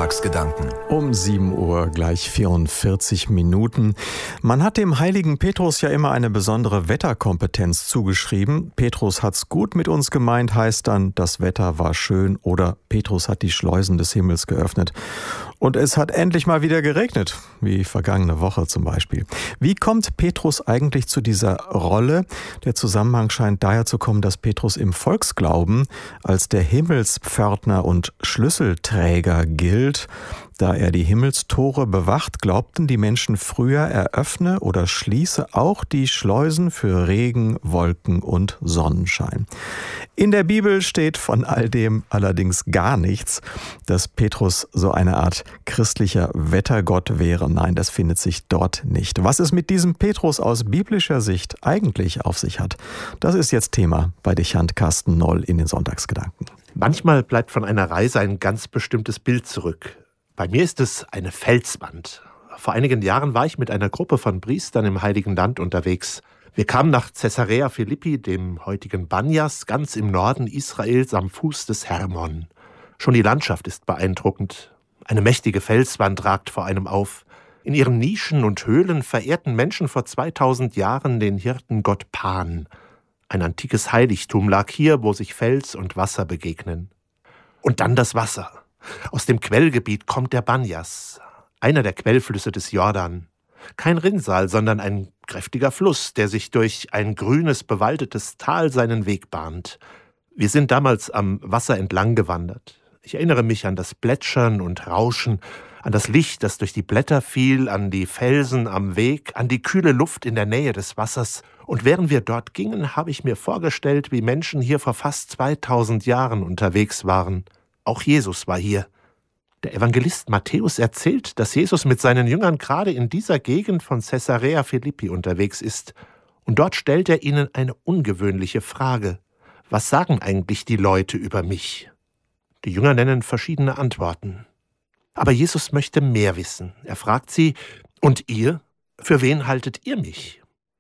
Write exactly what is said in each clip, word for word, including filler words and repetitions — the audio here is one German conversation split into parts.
Sonntagsgedanken. Um sieben Uhr gleich vierundvierzig Minuten. Man hat dem heiligen Petrus ja immer eine besondere Wetterkompetenz zugeschrieben. Petrus hat's gut mit uns gemeint, heißt dann, das Wetter war schön, oder Petrus hat die Schleusen des Himmels geöffnet. Und es hat endlich mal wieder geregnet, wie vergangene Woche zum Beispiel. Wie kommt Petrus eigentlich zu dieser Rolle? Der Zusammenhang scheint daher zu kommen, dass Petrus im Volksglauben als der Himmelspförtner und Schlüsselträger gilt. Da er die Himmelstore bewacht, glaubten die Menschen früher, er öffne oder schließe auch die Schleusen für Regen, Wolken und Sonnenschein. In der Bibel steht von all dem allerdings gar nichts, dass Petrus so eine Art christlicher Wettergott wäre. Nein, das findet sich dort nicht. Was es mit diesem Petrus aus biblischer Sicht eigentlich auf sich hat, das ist jetzt Thema bei Dechant Carsten Noll in den Sonntagsgedanken. Manchmal bleibt von einer Reise ein ganz bestimmtes Bild zurück. Bei mir ist es eine Felswand. Vor einigen Jahren war ich mit einer Gruppe von Priestern im Heiligen Land unterwegs. Wir kamen nach Caesarea Philippi, dem heutigen Banyas, ganz im Norden Israels am Fuß des Hermon. Schon die Landschaft ist beeindruckend. Eine mächtige Felswand ragt vor einem auf. In ihren Nischen und Höhlen verehrten Menschen vor zweitausend Jahren den Hirtengott Pan. Ein antikes Heiligtum lag hier, wo sich Fels und Wasser begegnen. Und dann das Wasser. Aus dem Quellgebiet kommt der Banyas, einer der Quellflüsse des Jordan. Kein Rinnsal, sondern ein kräftiger Fluss, der sich durch ein grünes, bewaldetes Tal seinen Weg bahnt. Wir sind damals am Wasser entlang gewandert. Ich erinnere mich an das Plätschern und Rauschen, an das Licht, das durch die Blätter fiel, an die Felsen am Weg, an die kühle Luft in der Nähe des Wassers. Und während wir dort gingen, habe ich mir vorgestellt, wie Menschen hier vor fast zweitausend Jahren unterwegs waren. Auch Jesus war hier. Der Evangelist Matthäus erzählt, dass Jesus mit seinen Jüngern gerade in dieser Gegend von Caesarea Philippi unterwegs ist. Und dort stellt er ihnen eine ungewöhnliche Frage. Was sagen eigentlich die Leute über mich? Die Jünger nennen verschiedene Antworten. Aber Jesus möchte mehr wissen. Er fragt sie, und ihr? Für wen haltet ihr mich?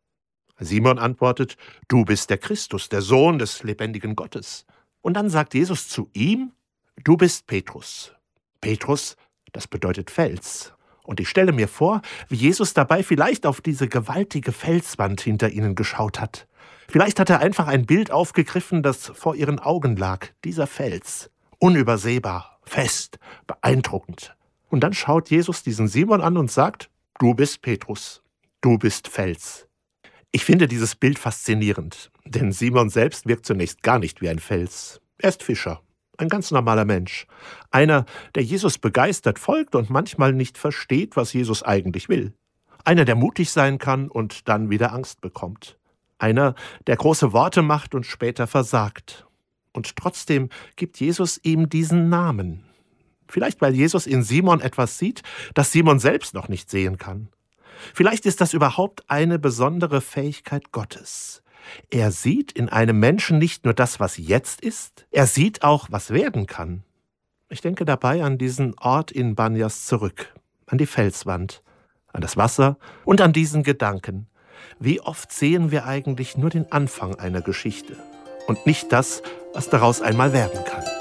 Simon antwortet, du bist der Christus, der Sohn des lebendigen Gottes. Und dann sagt Jesus zu ihm, du bist Petrus. Petrus, das bedeutet Fels. Und ich stelle mir vor, wie Jesus dabei vielleicht auf diese gewaltige Felswand hinter ihnen geschaut hat. Vielleicht hat er einfach ein Bild aufgegriffen, das vor ihren Augen lag. Dieser Fels. Unübersehbar, fest, beeindruckend. Und dann schaut Jesus diesen Simon an und sagt, du bist Petrus, du bist Fels. Ich finde dieses Bild faszinierend, denn Simon selbst wirkt zunächst gar nicht wie ein Fels. Er ist Fischer. Ein ganz normaler Mensch. Einer, der Jesus begeistert folgt und manchmal nicht versteht, was Jesus eigentlich will. Einer, der mutig sein kann und dann wieder Angst bekommt. Einer, der große Worte macht und später versagt. Und trotzdem gibt Jesus ihm diesen Namen. Vielleicht, weil Jesus in Simon etwas sieht, das Simon selbst noch nicht sehen kann. Vielleicht ist das überhaupt eine besondere Fähigkeit Gottes. Er sieht in einem Menschen nicht nur das, was jetzt ist, er sieht auch, was werden kann. Ich denke dabei an diesen Ort in Banyas zurück, an die Felswand, an das Wasser und an diesen Gedanken. Wie oft sehen wir eigentlich nur den Anfang einer Geschichte und nicht das, was daraus einmal werden kann.